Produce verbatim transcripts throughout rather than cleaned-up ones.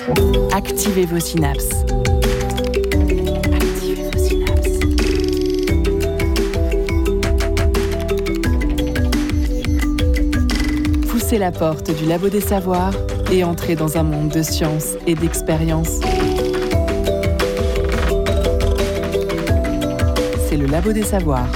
Activez vos synapses. Activez vos synapses. Poussez la porte du Labo des Savoirs et entrez dans un monde de science et d'expérience. C'est le Labo des Savoirs.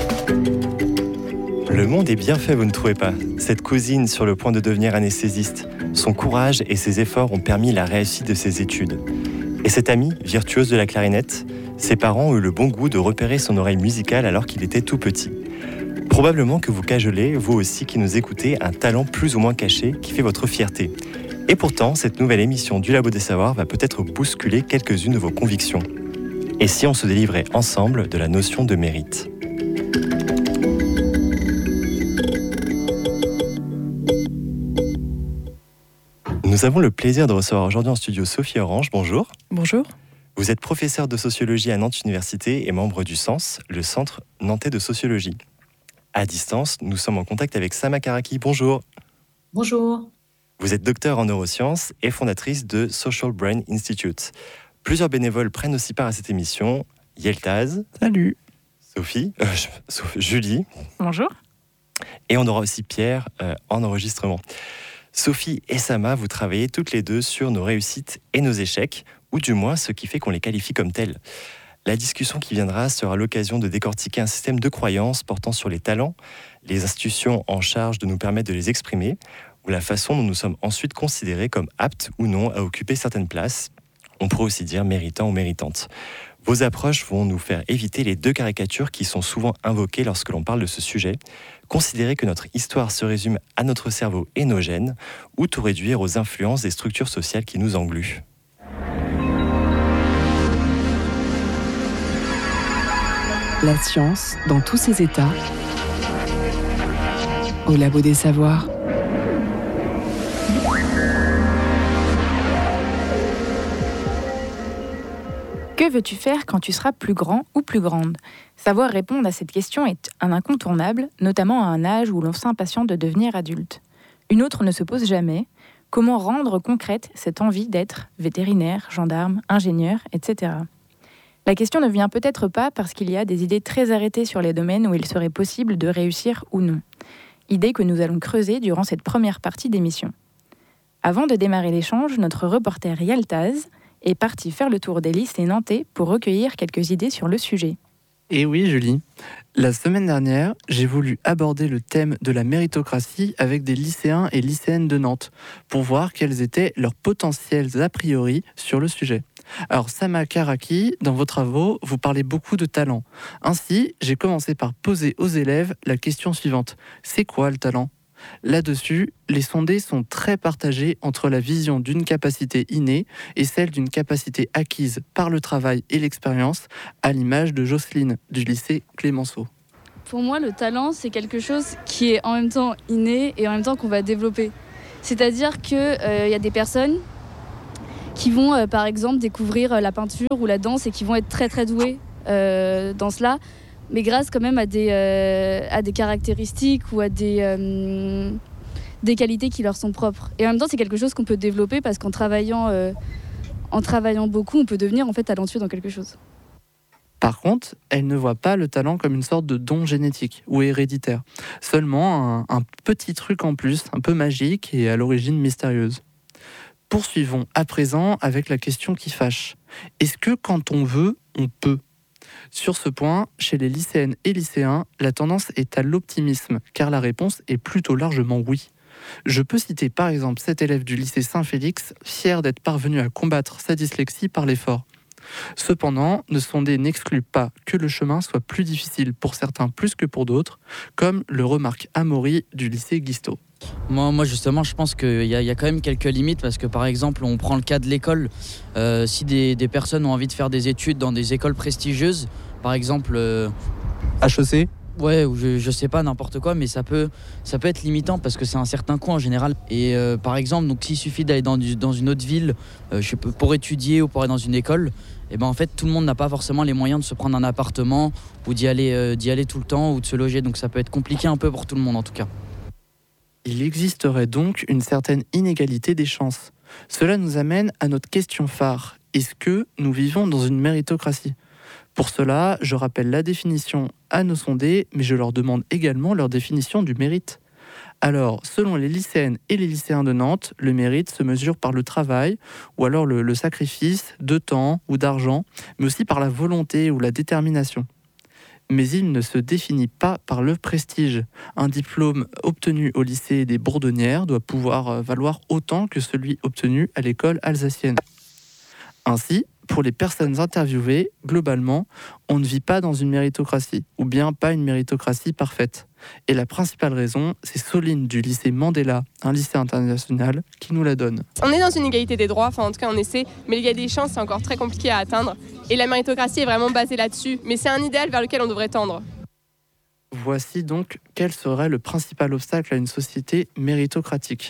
Le monde est bien fait, vous ne trouvez pas ? Cette cousine sur le point de devenir anesthésiste, son courage et ses efforts ont permis la réussite de ses études. Et cette amie, virtuose de la clarinette, ses parents ont eu le bon goût de repérer son oreille musicale alors qu'il était tout petit. Probablement que vous cajolez, vous aussi qui nous écoutez, un talent plus ou moins caché qui fait votre fierté. Et pourtant, cette nouvelle émission du Labo des Savoirs va peut-être bousculer quelques-unes de vos convictions. Et si on se délivrait ensemble de la notion de mérite ? Nous avons le plaisir de recevoir aujourd'hui en studio Sophie Orange. Bonjour. Bonjour. Vous êtes professeure de sociologie à Nantes Université et membre du C E N S, le Centre nantais de sociologie. À distance, nous sommes en contact avec Sama Karaki. Bonjour. Bonjour. Vous êtes docteur en neurosciences et fondatrice de Social Brain Institute. Plusieurs bénévoles prennent aussi part à cette émission. Yeltaz. Salut. Sophie. Euh, Sophie Julie. Bonjour. Et on aura aussi Pierre euh, en enregistrement. Sophie et Sama, vous travaillez toutes les deux sur nos réussites et nos échecs, ou du moins ce qui fait qu'on les qualifie comme tels. La discussion qui viendra sera l'occasion de décortiquer un système de croyances portant sur les talents, les institutions en charge de nous permettre de les exprimer, ou la façon dont nous sommes ensuite considérés comme aptes ou non à occuper certaines places. On pourrait aussi dire méritants ou méritantes. Vos approches vont nous faire éviter les deux caricatures qui sont souvent invoquées lorsque l'on parle de ce sujet. Considérer que notre histoire se résume à notre cerveau et nos gènes, ou tout réduire aux influences des structures sociales qui nous engluent. La science, dans tous ses états, au Labo des Savoirs. Que veux-tu faire quand tu seras plus grand ou plus grande ? Savoir répondre à cette question est un incontournable, notamment à un âge où l'on s'impatiente de devenir adulte. Une autre ne se pose jamais. Comment rendre concrète cette envie d'être vétérinaire, gendarme, ingénieur, et cetera. La question ne vient peut-être pas parce qu'il y a des idées très arrêtées sur les domaines où il serait possible de réussir ou non. Idée que nous allons creuser durant cette première partie d'émission. Avant de démarrer l'échange, notre reporter Yeltaz est parti faire le tour des lycées nantais pour recueillir quelques idées sur le sujet. Et oui, Julie. La semaine dernière, j'ai voulu aborder le thème de la méritocratie avec des lycéens et lycéennes de Nantes pour voir quels étaient leurs potentiels a priori sur le sujet. Alors, Sama Karaki, dans vos travaux, vous parlez beaucoup de talent. Ainsi, j'ai commencé par poser aux élèves la question suivante. C'est quoi le talent ? Là-dessus, les sondés sont très partagés entre la vision d'une capacité innée et celle d'une capacité acquise par le travail et l'expérience, à l'image de Jocelyne du lycée Clémenceau. Pour moi, le talent, c'est quelque chose qui est en même temps inné et en même temps qu'on va développer. C'est-à-dire qu'il euh, y a des personnes qui vont, euh, par exemple, découvrir la peinture ou la danse et qui vont être très très douées euh, dans cela, mais grâce quand même à des, euh, à des caractéristiques ou à des, euh, des qualités qui leur sont propres. Et en même temps, c'est quelque chose qu'on peut développer parce qu'en travaillant, euh, en travaillant beaucoup, on peut devenir en fait talentueux dans quelque chose. Par contre, elle ne voit pas le talent comme une sorte de don génétique ou héréditaire. Seulement un, un petit truc en plus, un peu magique et à l'origine mystérieuse. Poursuivons à présent avec la question qui fâche. Est-ce que quand on veut, on peut ? Sur ce point, chez les lycéennes et lycéens, la tendance est à l'optimisme, car la réponse est plutôt largement oui. Je peux citer par exemple cet élève du lycée Saint-Félix, fier d'être parvenu à combattre sa dyslexie par l'effort. Cependant, le sondé n'exclut pas que le chemin soit plus difficile pour certains plus que pour d'autres, comme le remarque Amaury du lycée Guisteau. Moi, moi justement, je pense qu'il y, y a quand même quelques limites parce que par exemple, on prend le cas de l'école. Euh, si des, des personnes ont envie de faire des études dans des écoles prestigieuses, par exemple... Euh, H E C ? Ouais, ou je, je sais pas, n'importe quoi, mais ça peut, ça peut être limitant parce que c'est un certain coût en général. Et euh, par exemple, donc s'il suffit d'aller dans, du, dans une autre ville euh, je peux, pour étudier ou pour aller dans une école, et ben en fait, tout le monde n'a pas forcément les moyens de se prendre un appartement ou d'y aller, euh, d'y aller tout le temps ou de se loger. Donc ça peut être compliqué un peu pour tout le monde en tout cas. Il existerait donc une certaine inégalité des chances. Cela nous amène à notre question phare. Est-ce que nous vivons dans une méritocratie ? Pour cela, je rappelle la définition à nos sondés, mais je leur demande également leur définition du mérite. Alors, selon les lycéennes et les lycéens de Nantes, le mérite se mesure par le travail, ou alors le, le sacrifice de temps ou d'argent, mais aussi par la volonté ou la détermination. Mais il ne se définit pas par le prestige. Un diplôme obtenu au lycée des Bourdonnières doit pouvoir valoir autant que celui obtenu à l'école alsacienne. Ainsi, pour les personnes interviewées, globalement, on ne vit pas dans une méritocratie, ou bien pas une méritocratie parfaite. Et la principale raison, c'est Soline du lycée Mandela, un lycée international, qui nous la donne. On est dans une égalité des droits, enfin en tout cas on essaie, mais l'égalité des chances c'est encore très compliqué à atteindre. Et la méritocratie est vraiment basée là-dessus, mais c'est un idéal vers lequel on devrait tendre. Voici donc quel serait le principal obstacle à une société méritocratique :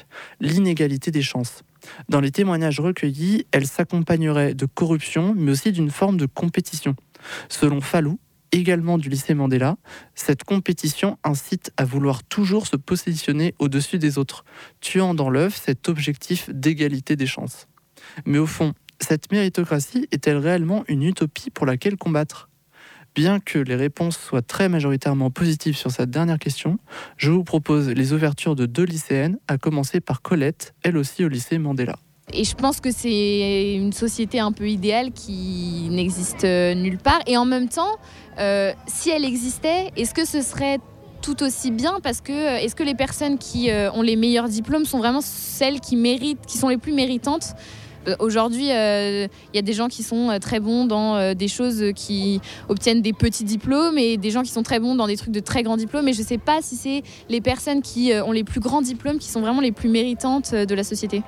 l'inégalité des chances. Dans les témoignages recueillis, elle s'accompagnerait de corruption, mais aussi d'une forme de compétition. Selon Fallou, également du lycée Mandela, cette compétition incite à vouloir toujours se positionner au-dessus des autres, tuant dans l'œuf cet objectif d'égalité des chances. Mais au fond, cette méritocratie est-elle réellement une utopie pour laquelle combattre ? Bien que les réponses soient très majoritairement positives sur cette dernière question, je vous propose les ouvertures de deux lycéennes, à commencer par Colette, elle aussi au lycée Mandela. Et je pense que c'est une société un peu idéale qui n'existe nulle part. Et en même temps, euh, si elle existait, est-ce que ce serait tout aussi bien ? Parce que est-ce que les personnes qui euh, ont les meilleurs diplômes sont vraiment celles qui méritent, qui sont les plus méritantes ? Aujourd'hui, il euh, y a des gens qui sont très bons dans euh, des choses qui obtiennent des petits diplômes et des gens qui sont très bons dans des trucs de très grands diplômes. Et je ne sais pas si c'est les personnes qui euh, ont les plus grands diplômes qui sont vraiment les plus méritantes de la société.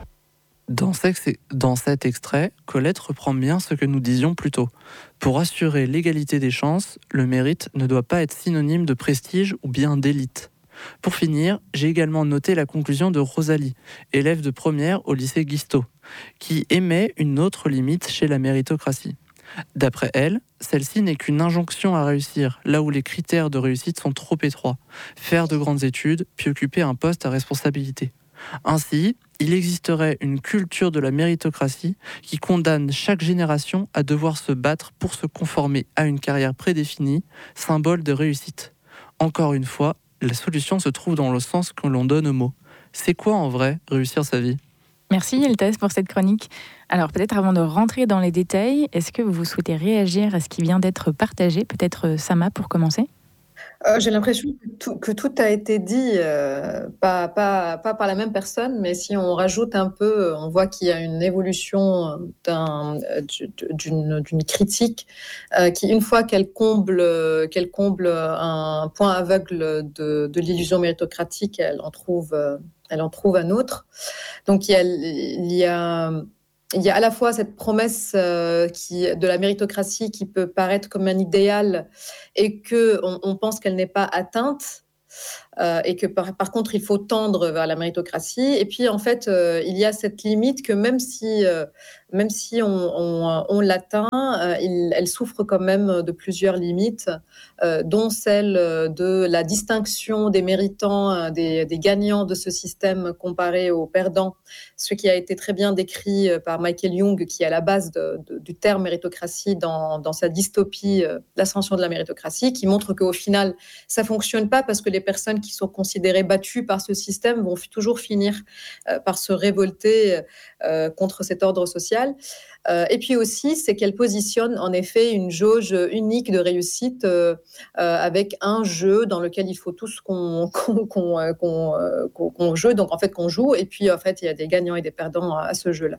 Dans, dans cet extrait, Colette reprend bien ce que nous disions plus tôt. Pour assurer l'égalité des chances, le mérite ne doit pas être synonyme de prestige ou bien d'élite. Pour finir, j'ai également noté la conclusion de Rosalie, élève de première au lycée Guisteau, qui émet une autre limite chez la méritocratie. D'après elle, celle-ci n'est qu'une injonction à réussir, là où les critères de réussite sont trop étroits. Faire de grandes études, puis occuper un poste à responsabilité. Ainsi, il existerait une culture de la méritocratie qui condamne chaque génération à devoir se battre pour se conformer à une carrière prédéfinie, symbole de réussite. Encore une fois, la solution se trouve dans le sens que l'on donne au mot. C'est quoi en vrai réussir sa vie ? Merci Eltas pour cette chronique. Alors peut-être avant de rentrer dans les détails, est-ce que vous souhaitez réagir à ce qui vient d'être partagé ? Peut-être Sama pour commencer ? Euh, j'ai l'impression que tout, que tout a été dit, euh, pas, pas, pas par la même personne, mais si on rajoute un peu, on voit qu'il y a une évolution d'un, d'une, d'une critique euh, qui, une fois qu'elle comble, qu'elle comble un point aveugle de, de l'illusion méritocratique, elle en trouve, elle en trouve un autre. Donc il y a, il y a Il y a à la fois cette promesse euh, qui, de la méritocratie qui peut paraître comme un idéal et qu'on on pense qu'elle n'est pas atteinte euh, et que par, par contre il faut tendre vers la méritocratie. Et puis en fait, euh, il y a cette limite que même si, euh, même si on, on, on l'atteint, euh, il, elle souffre quand même de plusieurs limites, euh, dont celle de la distinction des méritants, des, des gagnants de ce système comparé aux perdants, ce qui a été très bien décrit par Michael Young, qui est à la base de, de, du terme méritocratie dans, dans sa dystopie euh, L'ascension de la méritocratie, qui montre qu'au final, ça ne fonctionne pas parce que les personnes qui sont considérées battues par ce système vont toujours finir euh, par se révolter euh, contre cet ordre social. Euh, et puis aussi, c'est qu'elle positionne en effet une jauge unique de réussite euh, euh, avec un jeu dans lequel il faut tous qu'on, qu'on, qu'on, qu'on, qu'on, qu'on joue, donc en fait qu'on joue, et puis en fait il y a des gagnants et des perdants à, à ce jeu-là.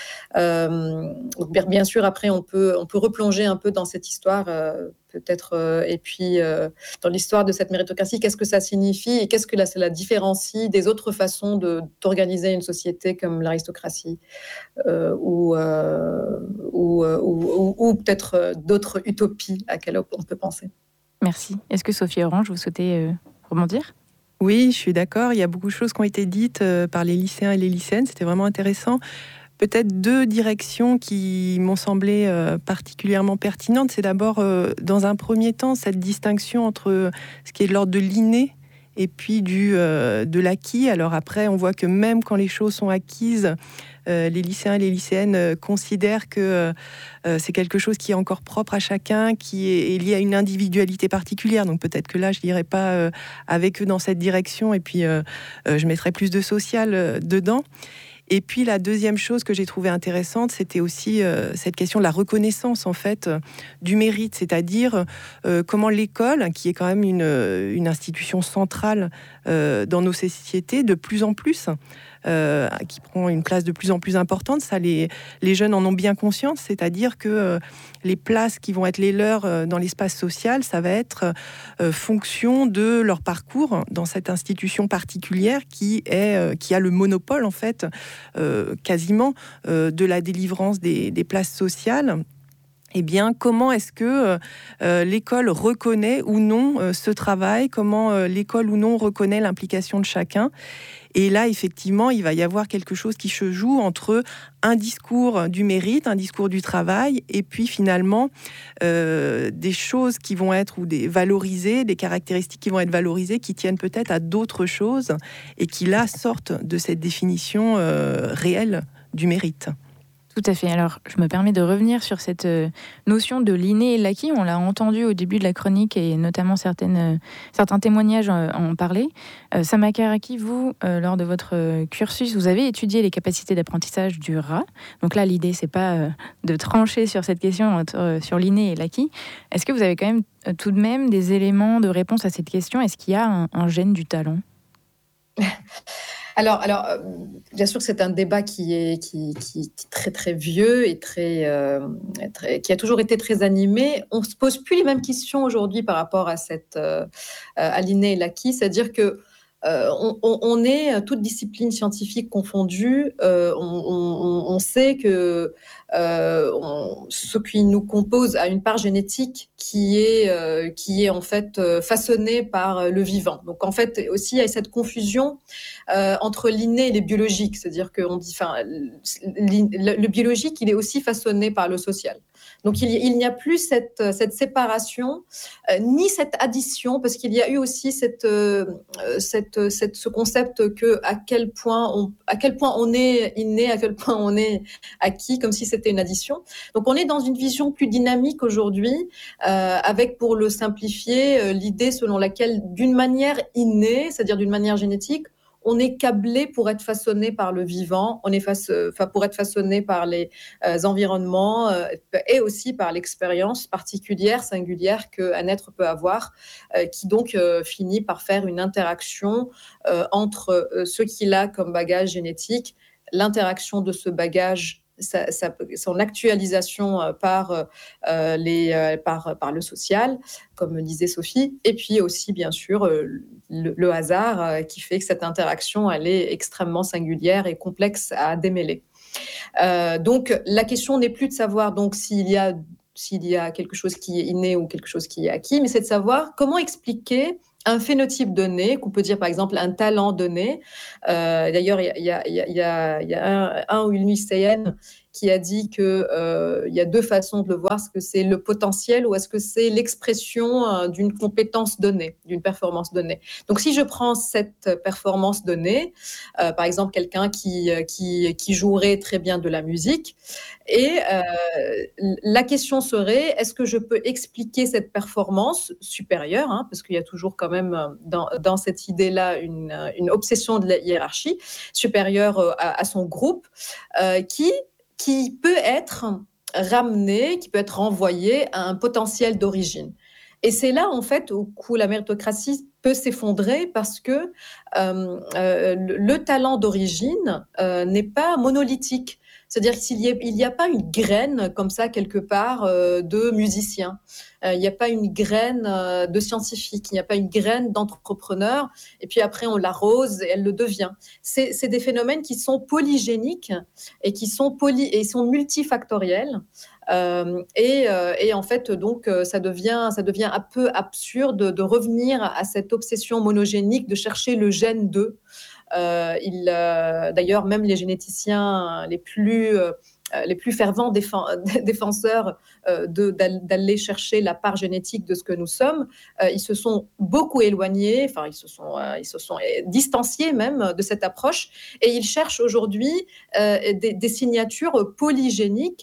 Euh, bien sûr, après on peut, on peut replonger un peu dans cette histoire, euh, peut-être, euh, et puis euh, dans l'histoire de cette méritocratie, qu'est-ce que ça signifie et qu'est-ce que là, ça la différencie des autres façons de, d'organiser une société comme l'aristocratie euh, ou, euh, ou, ou, ou, ou peut-être d'autres utopies à quelles on peut penser. Merci. Est-ce que Sophie Orange, vous souhaitez euh, rebondir ? Oui, je suis d'accord. Il y a beaucoup de choses qui ont été dites euh, par les lycéens et les lycéennes. C'était vraiment intéressant. Peut-être deux directions qui m'ont semblé euh, particulièrement pertinentes. C'est d'abord, euh, dans un premier temps, cette distinction entre ce qui est de l'ordre de l'inné et puis du, euh, de l'acquis. Alors après, on voit que même quand les choses sont acquises, euh, les lycéens et les lycéennes euh, considèrent que euh, c'est quelque chose qui est encore propre à chacun, qui est, est lié à une individualité particulière. Donc peut-être que là, je n'irai pas euh, avec eux dans cette direction, et puis euh, euh, je mettrai plus de social euh, dedans. Et puis la deuxième chose que j'ai trouvée intéressante, c'était aussi euh, cette question de la reconnaissance en fait euh, du mérite, c'est-à-dire euh, comment l'école, qui est quand même une, une institution centrale euh, dans nos sociétés, de plus en plus, euh, qui prend une place de plus en plus importante, ça les, les jeunes en ont bien conscience, c'est-à-dire que euh, les places qui vont être les leurs euh, dans l'espace social, ça va être euh, fonction de leur parcours dans cette institution particulière qui, est, euh, qui a le monopole en fait Euh, quasiment euh, de la délivrance des, des places sociales. Eh bien, comment est-ce que euh, l'école reconnaît ou non euh, ce travail? Comment euh, l'école ou non reconnaît l'implication de chacun? Et là, effectivement, il va y avoir quelque chose qui se joue entre un discours du mérite, un discours du travail, et puis finalement euh, des choses qui vont être ou des valorisées, des caractéristiques qui vont être valorisées, qui tiennent peut-être à d'autres choses et qui là sortent de cette définition euh, réelle du mérite. Tout à fait. Alors, je me permets de revenir sur cette euh, notion de l'inné et l'acquis. On l'a entendu au début de la chronique et notamment certaines, euh, certains témoignages en, en parlaient. Euh, Sama Karaki, vous, euh, lors de votre euh, cursus, vous avez étudié les capacités d'apprentissage du rat. Donc là, l'idée, c'est pas euh, de trancher sur cette question entre, euh, sur l'inné et l'acquis. Est-ce que vous avez quand même euh, tout de même des éléments de réponse à cette question? Est-ce qu'il y a un, un gène du talent? Alors, alors euh, bien sûr que c'est un débat qui est, qui, qui, qui est très très vieux et très, euh, très, qui a toujours été très animé. On ne se pose plus les mêmes questions aujourd'hui par rapport à, cette, euh, à l'inné et l'acquis, c'est-à-dire que Euh, on, on, on est, toutes disciplines scientifiques confondues, euh, on, on, on sait que euh, on, ce qui nous compose a une part génétique qui est, euh, qui est en fait euh, façonnée par le vivant. Donc en fait aussi il y a cette confusion euh, entre l'inné et le biologique, c'est-à-dire que on dit, enfin, le, le biologique il est aussi façonné par le social. Donc il, il n'y a plus cette, cette séparation, euh, ni cette addition, parce qu'il y a eu aussi cette, euh, cette, cette, ce concept que à quel point on, à quel point on est inné, à quel point on est acquis, comme si c'était une addition. Donc on est dans une vision plus dynamique aujourd'hui, euh, avec, pour le simplifier, euh, l'idée selon laquelle d'une manière innée, c'est-à-dire d'une manière génétique, on est câblé pour être façonné par le vivant, on est face, enfin, pour être façonné par les euh, environnements euh, et aussi par l'expérience particulière, singulière qu'un être peut avoir, euh, qui donc euh, finit par faire une interaction euh, entre euh, ce qu'il a comme bagage génétique, l'interaction de ce bagage, Sa, sa, son actualisation par, euh, les, euh, par, par le social, comme disait Sophie, et puis aussi, bien sûr, euh, le, le hasard euh, qui fait que cette interaction, elle est extrêmement singulière et complexe à démêler. Euh, donc, la question n'est plus de savoir donc, s'il y a, s'il y a quelque chose qui est inné ou quelque chose qui est acquis, mais c'est de savoir comment expliquer un phénotype donné, qu'on peut dire par exemple un talent donné. Euh, d'ailleurs, il y a, y a, y a, y a un, un ou une lycéenne qui a dit qu'il euh, y a deux façons de le voir. Est-ce que c'est le potentiel ou est-ce que c'est l'expression euh, d'une compétence donnée, d'une performance donnée? Donc, si je prends cette performance donnée, euh, par exemple, quelqu'un qui, qui, qui jouerait très bien de la musique, et euh, la question serait, est-ce que je peux expliquer cette performance supérieure, hein, parce qu'il y a toujours quand même dans, dans cette idée-là une, une obsession de la hiérarchie, supérieure à, à son groupe, euh, qui qui peut être ramené, qui peut être renvoyé à un potentiel d'origine. Et c'est là, en fait, où la méritocratie peut s'effondrer parce que euh, euh, le, le talent d'origine euh, n'est pas monolithique. C'est-à-dire qu'il n'y a, a pas une graine comme ça quelque part euh, de musicien. Euh, il n'y a pas une graine euh, de scientifique. Il n'y a pas une graine d'entrepreneur. Et puis après, on l'arrose et elle le devient. C'est, c'est des phénomènes qui sont polygéniques et qui sont, poly, et sont multifactoriels. Euh, et, euh, et en fait, donc, ça devient, ça devient un peu absurde de, de revenir à cette obsession monogénique de chercher le gène d'eux. Euh, il, euh, d'ailleurs, même les généticiens les plus, euh, les plus fervents défen- défenseurs euh, de, d'aller chercher la part génétique de ce que nous sommes, euh, ils se sont beaucoup éloignés, enfin ils se sont, euh, ils se sont distanciés même de cette approche, et ils cherchent aujourd'hui euh, des, des signatures polygéniques.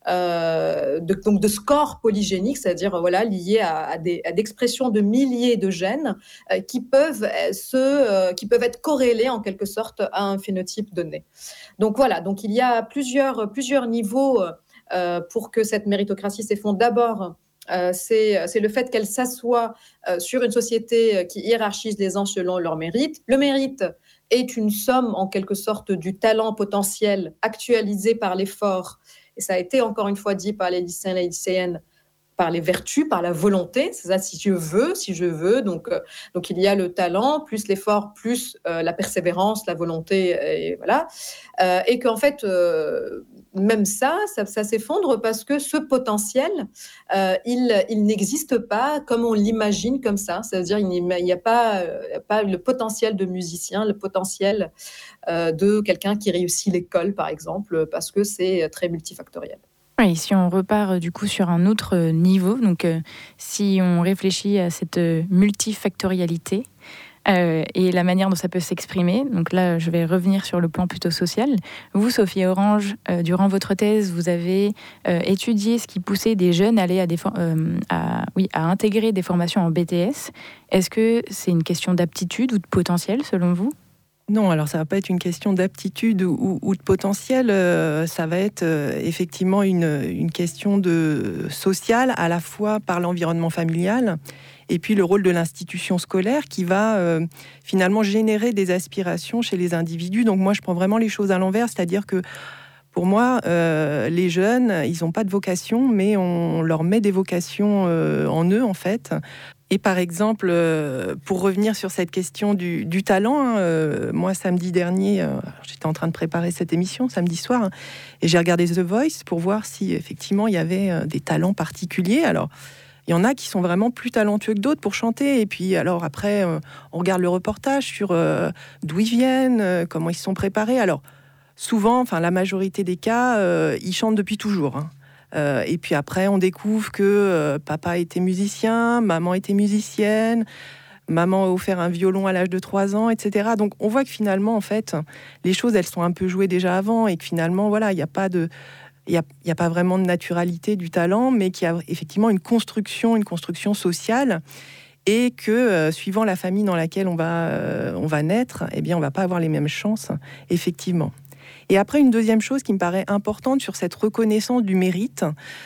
Euh, de, donc de scores polygéniques, c'est-à-dire voilà, liés à, à, des, à d'expressions de milliers de gènes euh, qui, peuvent se, euh, qui peuvent être corrélés en quelque sorte à un phénotype donné. Donc voilà, donc il y a plusieurs, plusieurs niveaux euh, pour que cette méritocratie s'effondre. D'abord, euh, c'est, c'est le fait qu'elle s'assoit euh, sur une société qui hiérarchise les gens selon leur mérite. Le mérite est une somme en quelque sorte du talent potentiel actualisé par l'effort. Et ça a été encore une fois dit par les lycéens et les lycéennes, par les vertus, par la volonté. C'est ça, si je veux, si je veux. Donc, euh, donc il y a le talent, plus l'effort, plus euh, la persévérance, la volonté, et voilà. Euh, et qu'en fait, euh, même ça, ça, ça s'effondre parce que ce potentiel, euh, il, il n'existe pas comme on l'imagine comme ça. C'est-à-dire il n'y a pas, euh, il n'y a pas le potentiel de musicien, le potentiel euh, de quelqu'un qui réussit l'école, par exemple, parce que c'est très multifactoriel. Oui, si on repart du coup sur un autre niveau, donc euh, si on réfléchit à cette multifactorialité euh, et la manière dont ça peut s'exprimer, donc là je vais revenir sur le plan plutôt social. Vous, Sophie Orange, euh, durant votre thèse, vous avez euh, étudié ce qui poussait des jeunes à aller à, des for- euh, à, oui, à intégrer des formations en B T S. Est-ce que c'est une question d'aptitude ou de potentiel selon vous ? Non, alors ça ne va pas être une question d'aptitude ou, ou de potentiel, euh, ça va être euh, effectivement une, une question de sociale, à la fois par l'environnement familial et puis le rôle de l'institution scolaire qui va euh, finalement générer des aspirations chez les individus. Donc moi, je prends vraiment les choses à l'envers, c'est-à-dire que pour moi, euh, les jeunes, ils n'ont pas de vocation, mais on leur met des vocations euh, en eux, en fait. Et par exemple, euh, pour revenir sur cette question du, du talent, hein, euh, moi, samedi dernier, euh, j'étais en train de préparer cette émission, samedi soir, hein, et j'ai regardé The Voice pour voir si, effectivement, il y avait euh, des talents particuliers. Alors, il y en a qui sont vraiment plus talentueux que d'autres pour chanter. Et puis, alors, après, euh, on regarde le reportage sur euh, d'où ils viennent, euh, comment ils se sont préparés. Alors, souvent, enfin, la majorité des cas, euh, ils chantent depuis toujours, hein. Euh, et puis après, on découvre que euh, papa était musicien, maman était musicienne, maman a offert un violon à l'âge de trois ans, et cetera. Donc, on voit que finalement, en fait, les choses, elles sont un peu jouées déjà avant et que finalement, voilà, il n'y a pas de... Il n'y a, y a pas vraiment de naturalité du talent, mais qu'il y a effectivement une construction, une construction sociale, et que euh, suivant la famille dans laquelle on va, euh, on va naître, eh bien, on ne va pas avoir les mêmes chances, effectivement. Et après, une deuxième chose qui me paraît importante sur cette reconnaissance du mérite,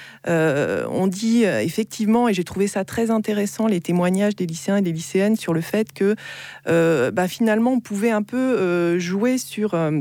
euh, on dit euh, effectivement, et j'ai trouvé ça très intéressant, les témoignages des lycéens et des lycéennes sur le fait que euh, bah, finalement, on pouvait un peu euh, jouer sur... Euh,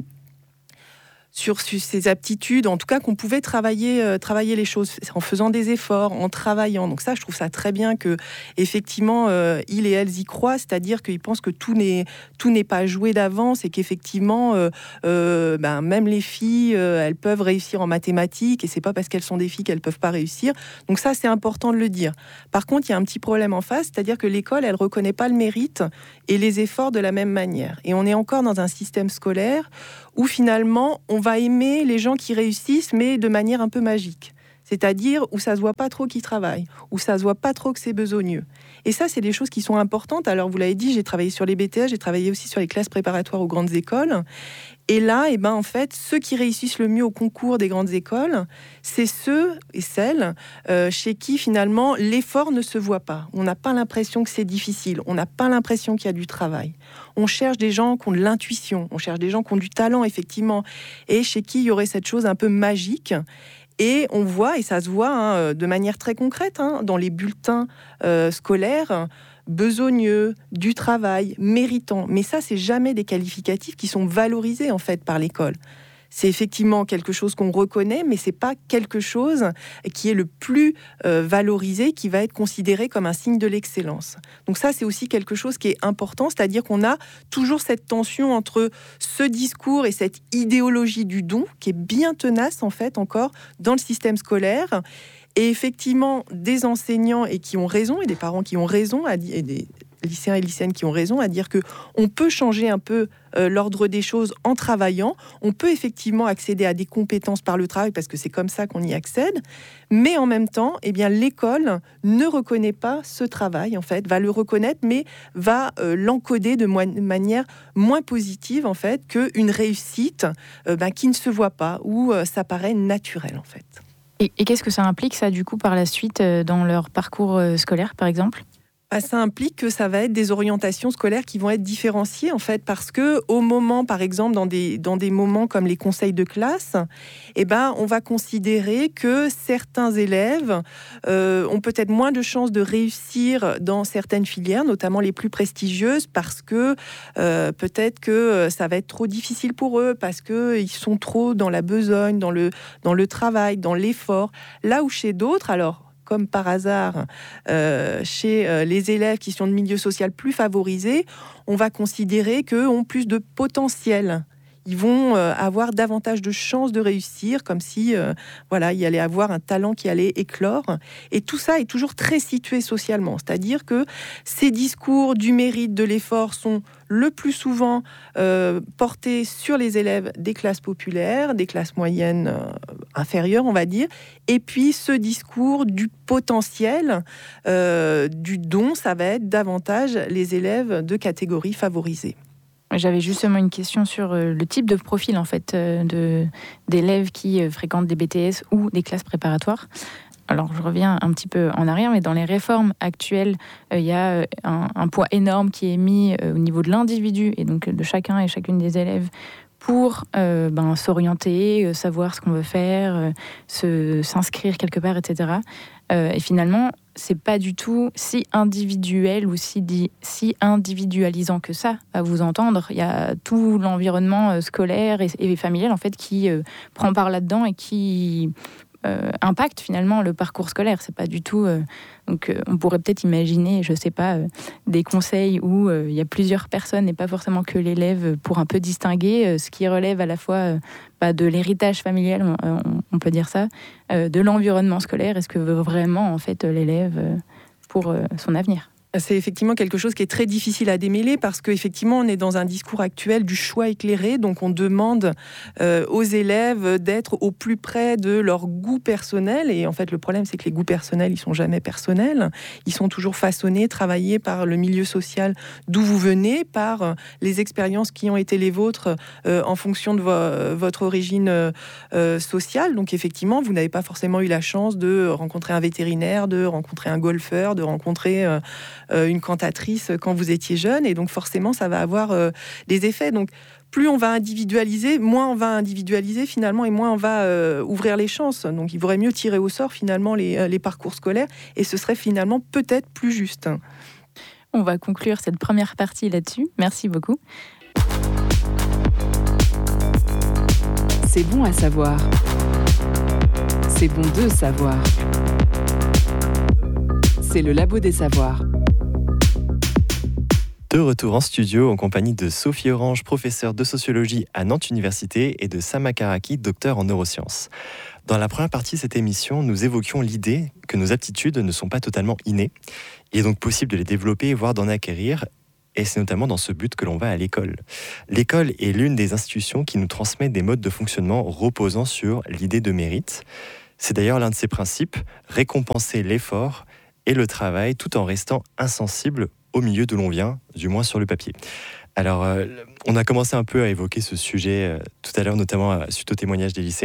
sur ses aptitudes, en tout cas qu'on pouvait travailler, euh, travailler les choses en faisant des efforts, en travaillant. Donc ça, je trouve ça très bien que effectivement euh, ils et elles y croient, c'est-à-dire qu'ils pensent que tout n'est tout n'est pas joué d'avance et qu'effectivement euh, euh, ben, même les filles, euh, elles peuvent réussir en mathématiques et c'est pas parce qu'elles sont des filles qu'elles peuvent pas réussir. Donc ça, c'est important de le dire. Par contre, il y a un petit problème en face, c'est-à-dire que l'école, elle reconnaît pas le mérite et les efforts de la même manière. Et on est encore dans un système scolaire où finalement, on va aimer les gens qui réussissent, mais de manière un peu magique. C'est-à-dire où ça se voit pas trop qu'ils travaillent, où ça se voit pas trop que c'est besogneux. Et ça, c'est des choses qui sont importantes. Alors, vous l'avez dit, j'ai travaillé sur les B T S, j'ai travaillé aussi sur les classes préparatoires aux grandes écoles. Et là, eh ben, en fait, ceux qui réussissent le mieux au concours des grandes écoles, c'est ceux et celles euh, chez qui, finalement, l'effort ne se voit pas. On n'a pas l'impression que c'est difficile. On n'a pas l'impression qu'il y a du travail. On cherche des gens qui ont de l'intuition. On cherche des gens qui ont du talent, effectivement. Et chez qui il y aurait cette chose un peu magique. Et on voit, et ça se voit hein, de manière très concrète, hein, dans les bulletins euh, scolaires, besogneux, du travail, méritant. Mais ça, c'est jamais des qualificatifs qui sont valorisés, en fait, par l'école. C'est effectivement quelque chose qu'on reconnaît, mais c'est pas quelque chose qui est le plus euh, valorisé, qui va être considéré comme un signe de l'excellence. Donc ça, c'est aussi quelque chose qui est important, c'est-à-dire qu'on a toujours cette tension entre ce discours et cette idéologie du don, qui est bien tenace, en fait, encore dans le système scolaire. Et effectivement, des enseignants et qui ont raison, et des parents qui ont raison, à, et des lycéens et lycéennes qui ont raison à dire que on peut changer un peu euh, l'ordre des choses en travaillant. On peut effectivement accéder à des compétences par le travail parce que c'est comme ça qu'on y accède. Mais en même temps, eh bien, l'école ne reconnaît pas ce travail, en fait, va le reconnaître, mais va euh, l'encoder de mo- manière moins positive, en fait, qu'une réussite euh, ben, qui ne se voit pas, où euh, ça paraît naturel, en fait. Et, et qu'est-ce que ça implique, ça, du coup, par la suite, euh, dans leur parcours euh, scolaire, par exemple ? Ça implique que ça va être des orientations scolaires qui vont être différenciées, en fait, parce que au moment, par exemple, dans des, dans des moments comme les conseils de classe, eh ben, on va considérer que certains élèves euh, ont peut-être moins de chances de réussir dans certaines filières, notamment les plus prestigieuses, parce que euh, peut-être que ça va être trop difficile pour eux, parce qu'ils sont trop dans la besogne, dans le, dans le travail, dans l'effort. Là où chez d'autres, alors, comme par hasard, euh, chez euh, les élèves qui sont de milieu social plus favorisés, on va considérer qu'eux ont plus de potentiel. Ils vont euh, avoir davantage de chances de réussir, comme si euh, voilà, il y allait avoir un talent qui allait éclore. Et tout ça est toujours très situé socialement. C'est-à-dire que ces discours du mérite, de l'effort sont le plus souvent euh, portés sur les élèves des classes populaires, des classes moyennes euh, inférieures, on va dire. Et puis ce discours du potentiel, euh, du don, ça va être davantage les élèves de catégories favorisées. J'avais justement une question sur euh, le type de profil en fait euh, de, d'élèves qui euh, fréquentent des B T S ou des classes préparatoires. Alors je reviens un petit peu en arrière, mais dans les réformes actuelles, il euh, y a euh, un, un poids énorme qui est mis euh, au niveau de l'individu et donc de chacun et chacune des élèves pour euh, ben, s'orienter, euh, savoir ce qu'on veut faire, euh, se, s'inscrire quelque part, et cetera. Euh, et finalement, c'est pas du tout si individuel ou si, di- si individualisant que ça, à vous entendre. Il y a tout l'environnement euh, scolaire et, et familial en fait qui euh, prend part là-dedans et qui euh, impacte finalement le parcours scolaire. C'est pas du tout. Euh, donc, euh, on pourrait peut-être imaginer, je sais pas, euh, des conseils où euh, il y a plusieurs personnes et pas forcément que l'élève pour un peu distinguer euh, ce qui relève à la fois euh, bah, de l'héritage familial, on, on, on peut dire ça, euh, de l'environnement scolaire. Est-ce que veut vraiment en fait l'élève euh, pour euh, son avenir? C'est effectivement quelque chose qui est très difficile à démêler parce qu'effectivement, on est dans un discours actuel du choix éclairé. Donc, on demande euh, aux élèves d'être au plus près de leur goût personnel. Et en fait, le problème, c'est que les goûts personnels, ils sont jamais personnels. Ils sont toujours façonnés, travaillés par le milieu social d'où vous venez, par les expériences qui ont été les vôtres euh, en fonction de vo- votre origine euh, sociale. Donc, effectivement, vous n'avez pas forcément eu la chance de rencontrer un vétérinaire, de rencontrer un golfeur, de rencontrer... Euh, Euh, une cantatrice quand vous étiez jeune, et donc forcément ça va avoir euh, des effets. Donc plus on va individualiser, moins on va individualiser finalement, et moins on va euh, ouvrir les chances. Donc il vaudrait mieux tirer au sort finalement les, les parcours scolaires, et ce serait finalement peut-être plus juste. On va conclure cette première partie là-dessus. Merci beaucoup. C'est bon à savoir. C'est bon de savoir. C'est le Labo des Savoirs. De retour en studio en compagnie de Sophie Orange, professeure de sociologie à Nantes Université, et de Sama Karaki, docteur en neurosciences. Dans la première partie de cette émission, nous évoquions l'idée que nos aptitudes ne sont pas totalement innées. Il est donc possible de les développer, voire d'en acquérir, et c'est notamment dans ce but que l'on va à l'école. L'école est l'une des institutions qui nous transmet des modes de fonctionnement reposant sur l'idée de mérite. C'est d'ailleurs l'un de ses principes, récompenser l'effort et le travail tout en restant insensible au milieu d'où l'on vient, du moins sur le papier. Alors, euh, on a commencé un peu à évoquer ce sujet euh, tout à l'heure, notamment euh, suite au témoignage des lycéens.